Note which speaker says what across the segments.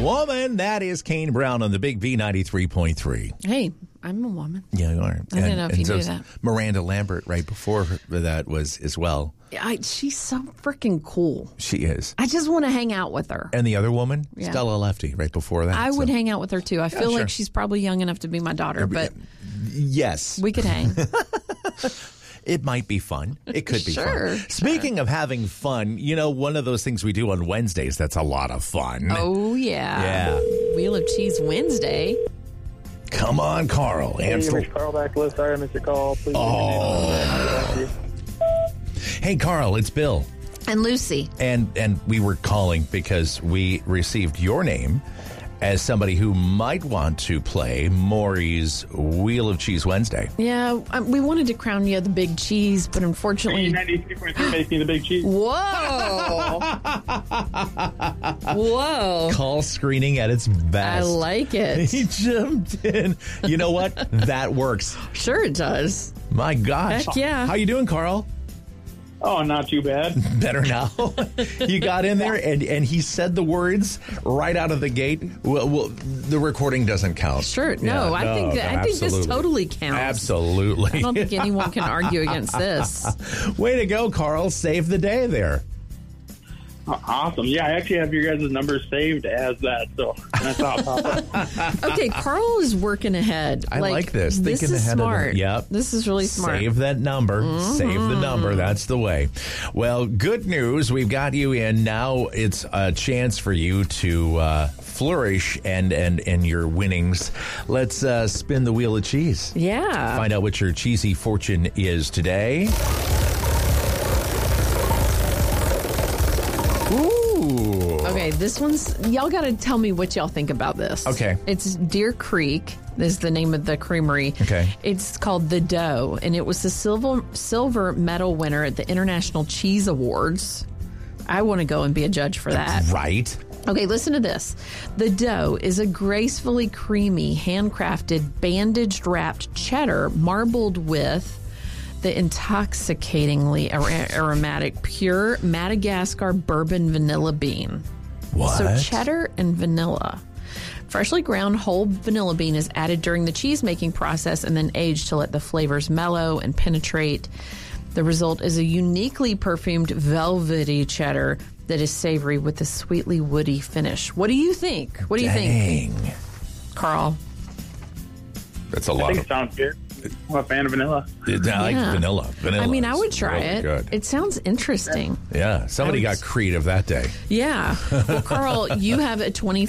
Speaker 1: woman. That is Kane Brown on the Big B93.3.
Speaker 2: Hey, I'm a woman.
Speaker 1: Yeah, you are.
Speaker 2: I don't know if you knew that.
Speaker 1: Miranda Lambert right before that was as well.
Speaker 2: She's so freaking cool.
Speaker 1: She is.
Speaker 2: I just want to hang out with her.
Speaker 1: And the other woman,
Speaker 2: Yeah.
Speaker 1: Stella Lefty, right before that.
Speaker 2: I would hang out with her, too. I feel
Speaker 1: sure.
Speaker 2: like she's probably young enough to be my daughter, but
Speaker 1: Yes.
Speaker 2: we could hang.
Speaker 1: It might be fun. It could be
Speaker 2: Sure,
Speaker 1: fun. Speaking of having fun, one of those things we do on Wednesdays that's a lot of fun.
Speaker 2: Oh, yeah.
Speaker 1: Yeah.
Speaker 2: Wheel of Cheese Wednesday.
Speaker 1: Come on, Carl. Answer.
Speaker 3: Hey, Carl back. Sorry I missed your call. Please
Speaker 1: Hey, Carl, it's Bill.
Speaker 2: And Lucy.
Speaker 1: And we were calling because we received your name as somebody who might want to play Maury's Wheel of Cheese Wednesday.
Speaker 2: Yeah, we wanted to crown you the big cheese, but unfortunately...
Speaker 3: 93.3 makes me the big cheese.
Speaker 2: Whoa! Whoa.
Speaker 1: Call screening at its best.
Speaker 2: I like it.
Speaker 1: He jumped in. You know what? That works.
Speaker 2: Sure it does.
Speaker 1: My gosh.
Speaker 2: Heck yeah.
Speaker 1: How you doing, Carl?
Speaker 3: Oh, not too bad.
Speaker 1: Better now. You got in there and he said the words right out of the gate. Well, the recording doesn't count.
Speaker 2: Sure. No, I think this totally counts.
Speaker 1: Absolutely.
Speaker 2: I don't think anyone can argue against this.
Speaker 1: Way to go, Carl. Save the day there.
Speaker 3: Awesome. Yeah, I actually have your guys' numbers saved as that, so that's awesome.
Speaker 2: Okay, Carl is working ahead.
Speaker 1: I like this.
Speaker 2: This
Speaker 1: Thinking
Speaker 2: is
Speaker 1: ahead
Speaker 2: smart.
Speaker 1: of it. Yep.
Speaker 2: This is really smart.
Speaker 1: Save that number. Save the number. That's the way. Well, good news. We've got you in. Now it's a chance for you to flourish and your winnings. Let's spin the wheel of cheese.
Speaker 2: Yeah.
Speaker 1: Find out what your cheesy fortune is today.
Speaker 2: Okay, this one's... Y'all got to tell me what y'all think about this.
Speaker 1: Okay.
Speaker 2: It's Deer Creek is the name of the creamery.
Speaker 1: Okay.
Speaker 2: It's called The Dough, and it was the silver medal winner at the International Cheese Awards. I want to go and be a judge for that.
Speaker 1: Right.
Speaker 2: Okay, listen to this. The Dough is a gracefully creamy, handcrafted, bandaged-wrapped cheddar marbled with the intoxicatingly aromatic pure Madagascar bourbon vanilla bean.
Speaker 1: What?
Speaker 2: So cheddar and vanilla. Freshly ground whole vanilla bean is added during the cheese making process and then aged to let the flavors mellow and penetrate. The result is a uniquely perfumed velvety cheddar that is savory with a sweetly woody finish. What do you think? What do you think, Carl?
Speaker 1: That's a
Speaker 3: I
Speaker 1: lot
Speaker 3: think
Speaker 1: of...
Speaker 3: it sounds good. I'm a fan of vanilla.
Speaker 1: I like vanilla.
Speaker 2: I mean, I
Speaker 1: is
Speaker 2: would try
Speaker 1: really
Speaker 2: it.
Speaker 1: Good.
Speaker 2: It sounds interesting.
Speaker 1: Yeah, somebody got creative that day.
Speaker 2: Yeah. Well, Carl, you have a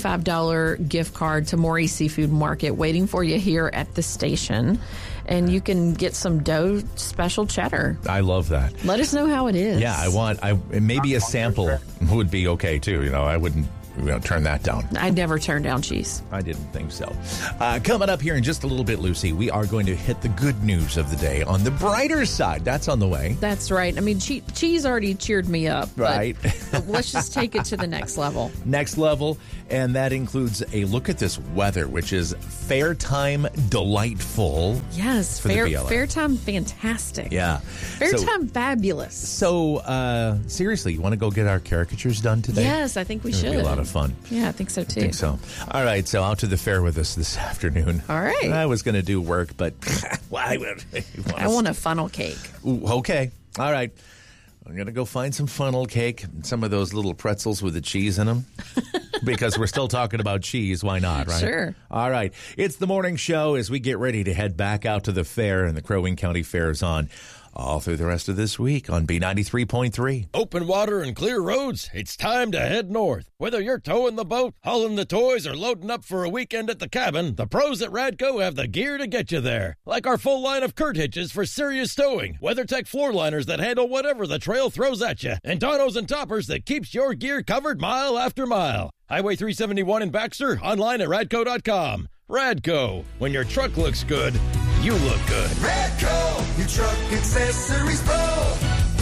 Speaker 2: $25 gift card to Maury's Seafood Market waiting for you here at the station. And you can get some Dough special cheddar.
Speaker 1: I love that.
Speaker 2: Let us know how it is.
Speaker 1: Yeah, maybe a sample would be okay too. I wouldn't turn that down.
Speaker 2: I'd never turn down cheese.
Speaker 1: I didn't think so. Coming up here in just a little bit, Lucy, we are going to hit the good news of the day on the brighter side. That's on the way.
Speaker 2: That's right. I mean, cheese already cheered me up.
Speaker 1: Right.
Speaker 2: But let's just take it to the next level.
Speaker 1: Next level, and that includes a look at this weather, which is fair time delightful.
Speaker 2: Yes, fair time fantastic.
Speaker 1: Yeah.
Speaker 2: Fair time fabulous.
Speaker 1: So, seriously, you want to go get our caricatures done today?
Speaker 2: Yes, I think we should.
Speaker 1: It'll be a lot of fun.
Speaker 2: Yeah, I think so too.
Speaker 1: I think so. All right, so out to the fair with us this afternoon.
Speaker 2: All right.
Speaker 1: I was going to do work, but
Speaker 2: I want a funnel cake.
Speaker 1: Ooh, okay. All right. I'm going to go find some funnel cake and some of those little pretzels with the cheese in them. Because we're still talking about cheese. Why not, right?
Speaker 2: Sure.
Speaker 1: All right. It's the morning show as we get ready to head back out to the fair, and the Crow Wing County Fair is on all through the rest of this week on B93.3.
Speaker 4: Open water and clear roads, it's time to head north. Whether you're towing the boat, hauling the toys, or loading up for a weekend at the cabin, the pros at Radco have the gear to get you there. Like our full line of Kurt hitches for serious towing, WeatherTech floor liners that handle whatever the trail throws at you, and Donos and toppers that keeps your gear covered mile after mile. Highway 371 in Baxter, online at radco.com. Radco, when your truck looks good, you look good.
Speaker 5: Radco, your truck accessories pro.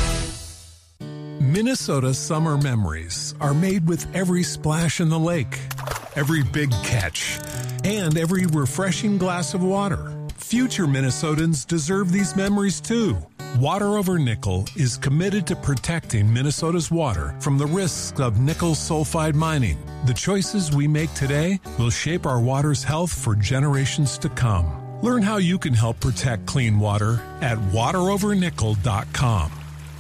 Speaker 6: Minnesota summer memories are made with every splash in the lake, every big catch, and every refreshing glass of water. Future Minnesotans deserve these memories too. Water Over Nickel is committed to protecting Minnesota's water from the risks of nickel sulfide mining. The choices we make today will shape our water's health for generations to come. Learn how you can help protect clean water at waterovernickel.com.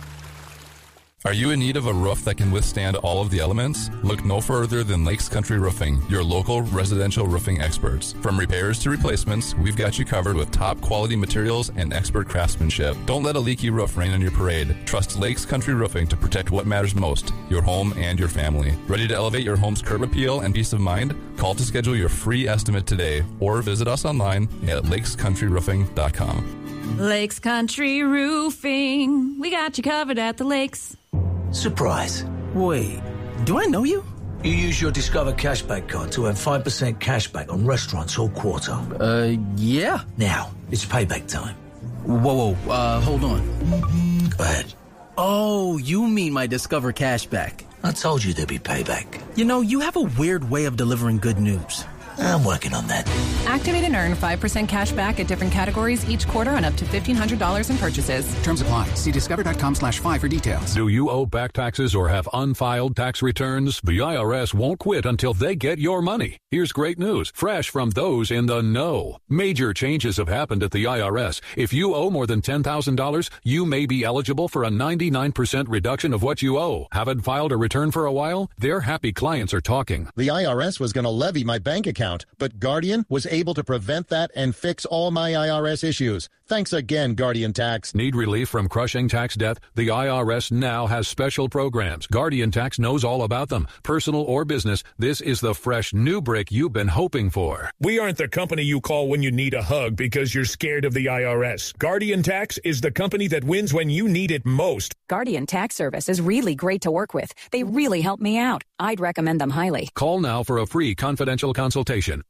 Speaker 7: Are you in need of a roof that can withstand all of the elements? Look no further than Lakes Country Roofing, your local residential roofing experts. From repairs to replacements, we've got you covered with top quality materials and expert craftsmanship. Don't let a leaky roof rain on your parade. Trust Lakes Country Roofing to protect what matters most, your home and your family. Ready to elevate your home's curb appeal and peace of mind? Call to schedule your free estimate today or visit us online at lakescountryroofing.com.
Speaker 8: Lakes Country Roofing. We got you covered at the lakes.
Speaker 9: Surprise. Wait, do I know you? You use your Discover Cashback card to earn 5% cashback on restaurants all quarter.
Speaker 10: Yeah.
Speaker 9: Now, it's payback time.
Speaker 10: Whoa, hold on.
Speaker 9: Go ahead.
Speaker 10: Oh, you mean my Discover Cashback.
Speaker 9: I told you there'd be payback.
Speaker 10: You know, you have a weird way of delivering good news.
Speaker 9: I'm working on that.
Speaker 11: Activate and earn 5% cash back at different categories each quarter on up to $1,500 in purchases.
Speaker 12: Terms apply. See discover.com/5 for details.
Speaker 13: Do you owe back taxes or have unfiled tax returns? The IRS won't quit until they get your money. Here's great news, fresh from those in the know. Major changes have happened at the IRS. If you owe more than $10,000, you may be eligible for a 99% reduction of what you owe. Haven't filed a return for a while? Their happy clients are talking.
Speaker 14: The IRS was going to levy my bank account, but Guardian was able to prevent that and fix all my IRS issues. Thanks again, Guardian Tax.
Speaker 13: Need relief from crushing tax debt? The IRS now has special programs. Guardian Tax knows all about them. Personal or business, this is the fresh new brick you've been hoping for.
Speaker 15: We aren't the company you call when you need a hug because you're scared of the IRS. Guardian Tax is the company that wins when you need it most.
Speaker 11: Guardian Tax Service is really great to work with. They really help me out. I'd recommend them highly.
Speaker 13: Call now for a free confidential consultation.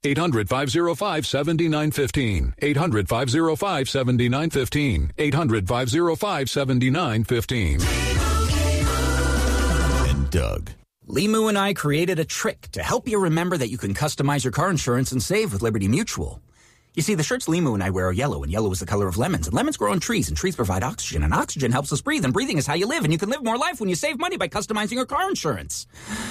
Speaker 13: 800-505-7915. 800-505-7915. 800-505-7915.
Speaker 16: And Doug. Limu and I created a trick to help you remember that you can customize your car insurance and save with Liberty Mutual. You see, the shirts Limu and I wear are yellow, and yellow is the color of lemons, and lemons grow on trees, and trees provide oxygen, and oxygen helps us breathe, and breathing is how you live, and you can live more life when you save money by customizing your car insurance.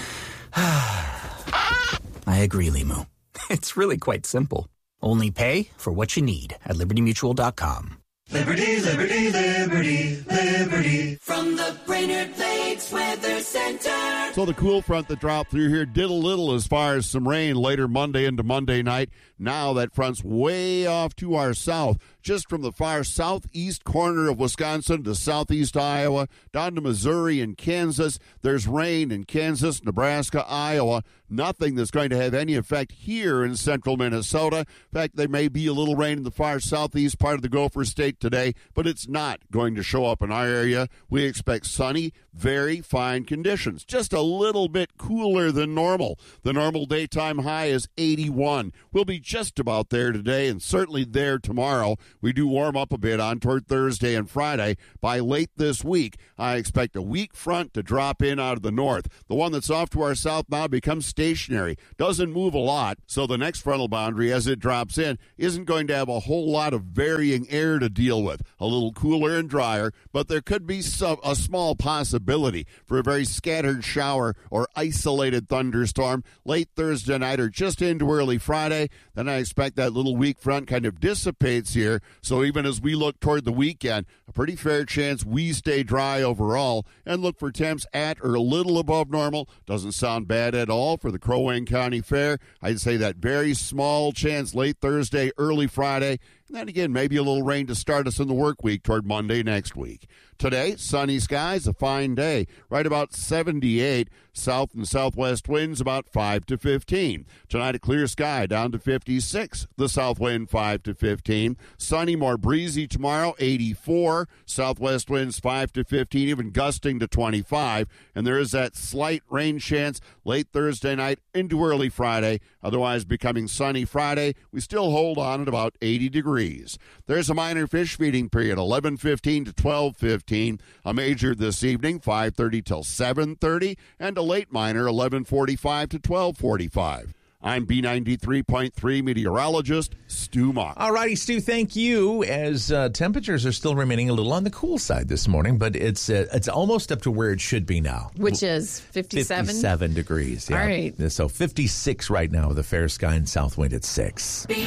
Speaker 16: I agree, Limu. It's really quite simple. Only pay for what you need at LibertyMutual.com.
Speaker 5: Liberty, liberty, liberty, liberty.
Speaker 17: From the Brainerd Lakes Weather Center.
Speaker 18: So the cool front that dropped through here did a little as far as some rain later Monday into Monday night. Now that front's way off to our south, just from the far southeast corner of Wisconsin to southeast Iowa, down to Missouri and Kansas. There's rain in Kansas, Nebraska, Iowa. Nothing that's going to have any effect here in central Minnesota. In fact, there may be a little rain in the far southeast part of the Gopher State today, but it's not going to show up in our area. We expect sunny, very fine conditions. Just a little bit cooler than normal. The normal daytime high is 81. We'll be just about there today and certainly there tomorrow. We do warm up a bit on toward Thursday and Friday. By late this week, I expect a weak front to drop in out of the north. The one that's off to our south now becomes stationary. Doesn't move a lot, so the next frontal boundary as it drops in isn't going to have a whole lot of varying air to deal with. A little cooler and drier, but there could be a small possibility for a very scattered shower or isolated thunderstorm late Thursday night or just into early Friday. Then I expect that little weak front kind of dissipates here. So even as we look toward the weekend, a pretty fair chance we stay dry overall and look for temps at or a little above normal. Doesn't sound bad at all for the Crow Wing County Fair. I'd say that very small chance late Thursday, early Friday. And then again, maybe a little rain to start us in the work week toward Monday next week. Today, sunny skies, a fine day, right about 78. South and southwest winds about 5 to 15. Tonight, a clear sky down to 56. The south wind 5 to 15. Sunny, more breezy tomorrow, 84. Southwest winds 5 to 15, even gusting to 25. And there is that slight rain chance late Thursday night into early Friday. Otherwise, becoming sunny Friday. We still hold on at about 80 degrees. There's a minor fish feeding period, 11:15 to 12:15. A major this evening, 5:30 till 7:30. And a late minor, 11:45 to 12:45. I'm B93.3 meteorologist Stu Mock.
Speaker 1: All righty, Stu, thank you. As temperatures are still remaining a little on the cool side this morning, but it's almost up to where it should be now.
Speaker 2: Which is 57?
Speaker 1: 57 degrees. Yeah.
Speaker 2: All right.
Speaker 1: So 56 right now with a fair sky and south wind at 6.